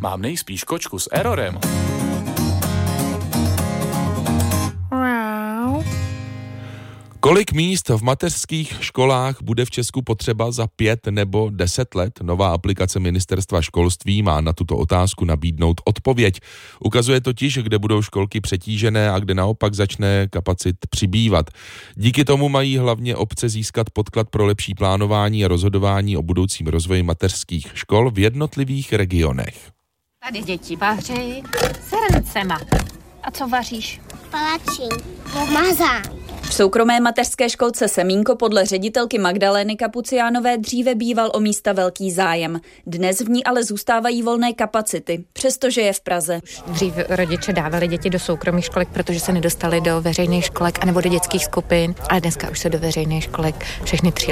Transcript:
Mám nejspíš kočku s errorem. Kolik míst v mateřských školách bude v Česku potřeba za 5 nebo 10 let? Nová aplikace Ministerstva školství má na tuto otázku nabídnout odpověď. Ukazuje totiž, kde budou školky přetížené a kde naopak začne kapacit přibývat. Díky tomu mají hlavně obce získat podklad pro lepší plánování a rozhodování o budoucím rozvoji mateřských škol v jednotlivých regionech. Tady děti vaří srncema. A co vaříš? Palačinku, mazán. V soukromé mateřské školce Semínko podle ředitelky Magdalény Kapuciánové dříve býval o místa velký zájem. Dnes v ní ale zůstávají volné kapacity, přestože je v Praze. Dřív rodiče dávali děti do soukromých školek, protože se nedostali do veřejných školek anebo do dětských skupin, ale dneska už se do veřejných školek všechny 3